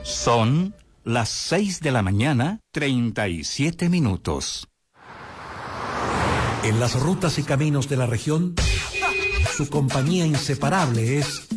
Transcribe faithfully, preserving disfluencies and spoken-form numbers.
Son las seis de la mañana, treinta y siete minutos. En las rutas y caminos de la región, su compañía inseparable es